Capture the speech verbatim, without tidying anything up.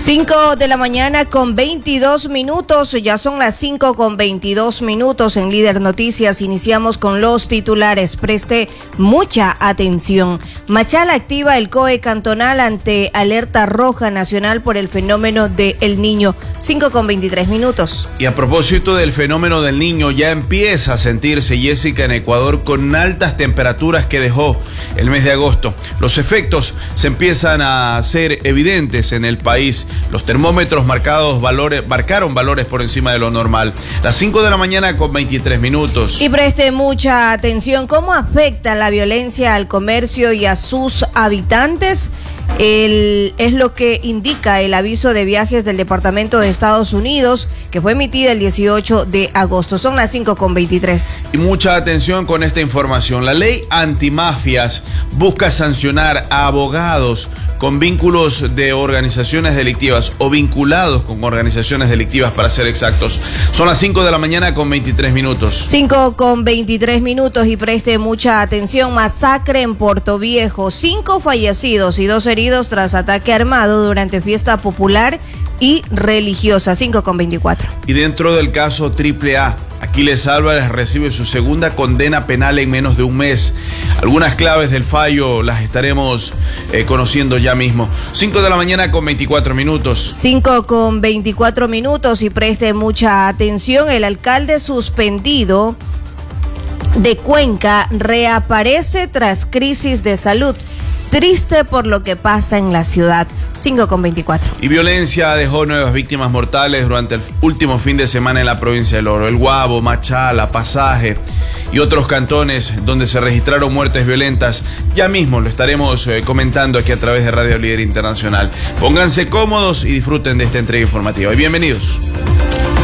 cinco de la mañana con veintidós minutos, ya son las cinco con veintidós minutos en Líder Noticias. Iniciamos con los titulares. Preste mucha atención. Machala activa el C O E cantonal ante alerta roja nacional por el fenómeno de El Niño. cinco con veintitrés minutos. Y a propósito del fenómeno del Niño, ya empieza a sentirse, Jessica, en Ecuador con altas temperaturas que dejó el mes de agosto. Los efectos se empiezan a hacer evidentes en el país. Los termómetros marcados valores, marcaron valores por encima de lo normal. Las cinco de la mañana con veintitrés minutos. Y preste mucha atención. ¿Cómo afecta la violencia al comercio y a sus habitantes? El, es lo que indica el aviso de viajes del Departamento de Estados Unidos, que fue emitida el dieciocho de agosto. Son las cinco con veintitrés. Y mucha atención con esta información. La ley antimafias busca sancionar a abogados con vínculos de organizaciones delictivas o vinculados con organizaciones delictivas, para ser exactos. Son las cinco de la mañana con veintitrés minutos. cinco con veintitrés minutos y preste mucha atención. Masacre en Portoviejo. Cinco fallecidos y dos heridos tras ataque armado durante fiesta popular y religiosa. cinco con veinticuatro. Y dentro del caso Triple A, Aquiles Álvarez recibe su segunda condena penal en menos de un mes. Algunas claves del fallo las estaremos eh, conociendo ya mismo. cinco de la mañana con veinticuatro minutos. cinco con veinticuatro minutos y preste mucha atención. El alcalde suspendido de Cuenca reaparece tras crisis de salud. Triste por lo que pasa en la ciudad. cinco con veinticuatro. Y violencia dejó nuevas víctimas mortales durante el último fin de semana en la provincia del Oro. El Guabo, Machala, Pasaje y otros cantones donde se registraron muertes violentas. Ya mismo lo estaremos eh, comentando aquí a través de Radio Líder Internacional. Pónganse cómodos y disfruten de esta entrega informativa. Y bienvenidos.